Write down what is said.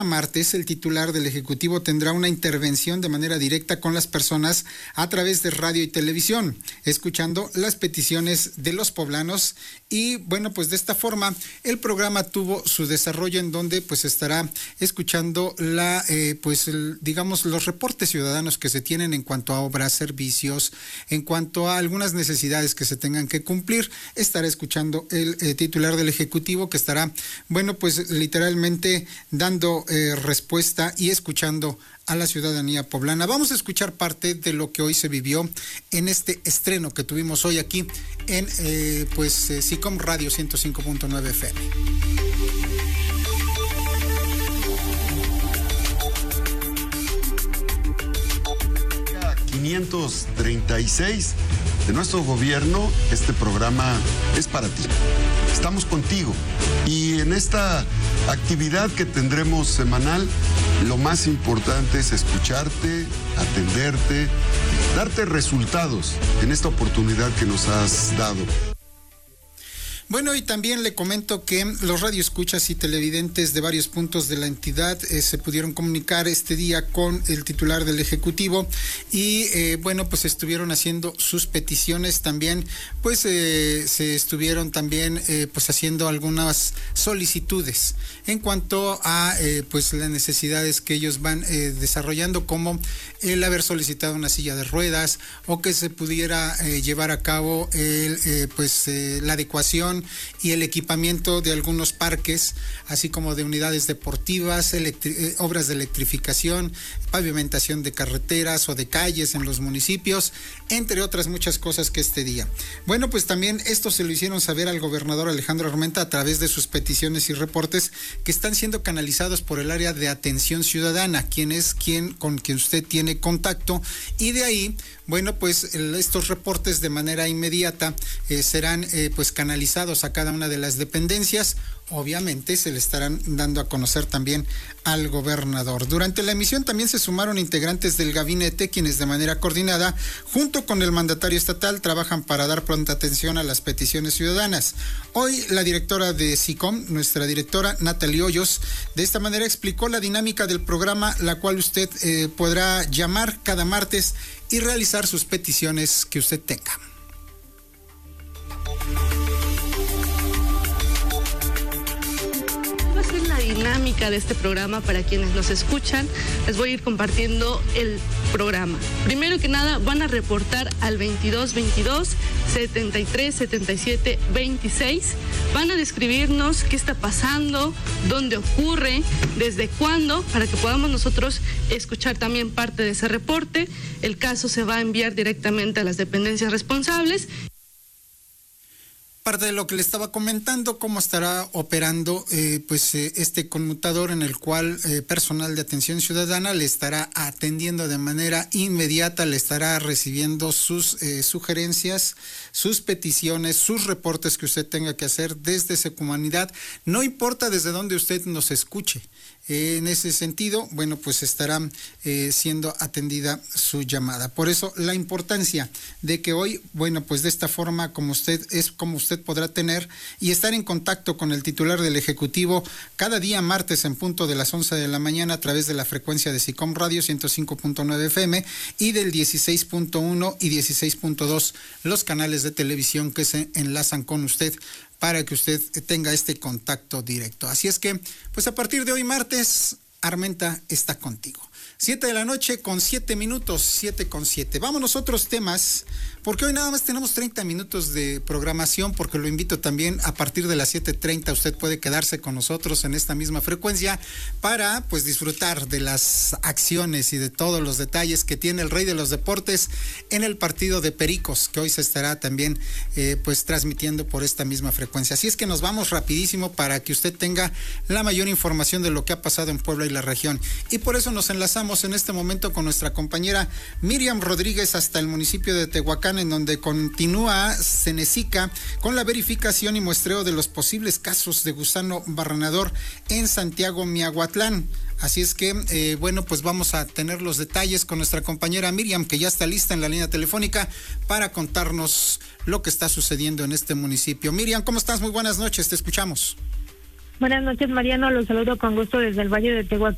Martes, el titular del Ejecutivo tendrá una intervención de manera directa con las personas a través de radio y televisión, escuchando las peticiones de los poblanos y bueno, pues de esta forma el programa tuvo su desarrollo en donde pues estará escuchando digamos los reportes ciudadanos que se tienen en cuanto a obras, servicios, en cuanto a algunas necesidades que se tengan que cumplir. Estará escuchando el titular del Ejecutivo que estará, bueno, pues literalmente dando respuesta y escuchando a la ciudadanía poblana. Vamos a escuchar parte de lo que hoy se vivió en este estreno que tuvimos hoy aquí en SICOM Radio 105.9 FM. 536 de nuestro gobierno, este programa es para ti. Estamos contigo y en esta actividad que tendremos semanal, lo más importante es escucharte, atenderte, darte resultados en esta oportunidad que nos has dado. Bueno, y también le comento que los radioescuchas y televidentes de varios puntos de la entidad se pudieron comunicar este día con el titular del Ejecutivo y pues estuvieron haciendo sus peticiones también, pues se estuvieron también haciendo algunas solicitudes en cuanto a las necesidades que ellos van desarrollando, como el haber solicitado una silla de ruedas o que se pudiera llevar a cabo la adecuación y el equipamiento de algunos parques, así como de unidades deportivas, obras de electrificación, pavimentación de carreteras o de calles en los municipios, entre otras muchas cosas que este día. Bueno, pues también esto se lo hicieron saber al gobernador Alejandro Armenta a través de sus peticiones y reportes que están siendo canalizados por el área de atención ciudadana, con quien usted tiene contacto, y de ahí, bueno, pues estos reportes de manera inmediata serán canalizados a cada una de las dependencias. Obviamente se le estarán dando a conocer también al gobernador. Durante la emisión también se sumaron integrantes del gabinete, quienes de manera coordinada, junto con el mandatario estatal, trabajan para dar pronta atención a las peticiones ciudadanas. Hoy la directora de SICOM, nuestra directora Natalie Hoyos, de esta manera explicó la dinámica del programa, la cual usted podrá llamar cada martes y realizar sus peticiones que usted tenga. Dinámica de este programa para quienes nos escuchan. Les voy a ir compartiendo el programa. Primero que nada, van a reportar al 2222 73 77 26. Van a describirnos qué está pasando, dónde ocurre, desde cuándo, para que podamos nosotros escuchar también parte de ese reporte. El caso se va a enviar directamente a las dependencias responsables. Parte de lo que le estaba comentando, cómo estará operando este conmutador en el cual personal de atención ciudadana le estará atendiendo de manera inmediata, le estará recibiendo sus sugerencias, sus peticiones, sus reportes que usted tenga que hacer desde Secumanidad, no importa desde dónde usted nos escuche. En ese sentido, bueno, pues estará siendo atendida su llamada. Por eso la importancia de que hoy, bueno, pues de esta forma como usted podrá tener y estar en contacto con el titular del Ejecutivo cada día martes en punto de las 11 de la mañana a través de la frecuencia de SICOM Radio 105.9 FM y del 16.1 y 16.2 los canales de televisión que se enlazan con usted para que usted tenga este contacto directo. Así es que, pues a partir de hoy martes, Armenta está contigo. 7 de la noche con 7 minutos, 7:07. Vámonos a otros temas, porque hoy nada más tenemos 30 minutos de programación, porque lo invito también a partir de las 7:30, usted puede quedarse con nosotros en esta misma frecuencia para pues disfrutar de las acciones y de todos los detalles que tiene el rey de los deportes en el partido de Pericos, que hoy se estará también transmitiendo por esta misma frecuencia. Así es que nos vamos rapidísimo para que usted tenga la mayor información de lo que ha pasado en Puebla y la región. Y por eso nos enlazamos en este momento con nuestra compañera Miriam Rodríguez hasta el municipio de Tehuacán, en donde continúa Cenecica con la verificación y muestreo de los posibles casos de gusano barrenador en Santiago Miahuatlán. Así es que, pues vamos a tener los detalles con nuestra compañera Miriam, que ya está lista en la línea telefónica para contarnos lo que está sucediendo en este municipio. Miriam, ¿cómo estás? Muy buenas noches, te escuchamos. Buenas noches, Mariano, los saludo con gusto desde el Valle de Tehuacán.